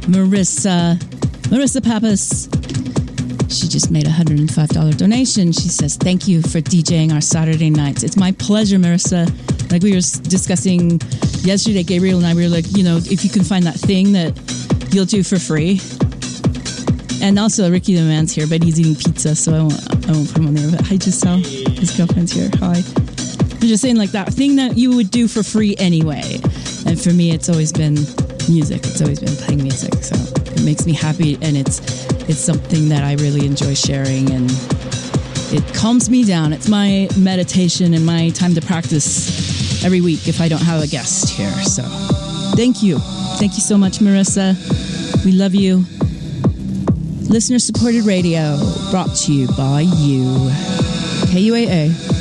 Marissa Pappas. She just made a $105 donation. She says, thank you for DJing our Saturday nights. It's my pleasure, Marissa. Like we were discussing yesterday, Gabriel and I were like, if you can find that thing that you'll do for free. And also Ricky the Man's here, but he's eating pizza, so I won't put him on there. But hi, Giselle. His girlfriend's here. Hi. I'm just saying, like, that thing that you would do for free anyway. And for me, it's always been music. It's always been playing music. So it makes me happy, and it's something that I really enjoy sharing, and it calms me down. It's my meditation and my time to practice every week if I don't have a guest here. So thank you. Thank you so much, Marissa. We love you. Listener-supported radio, brought to you by you. KUAA.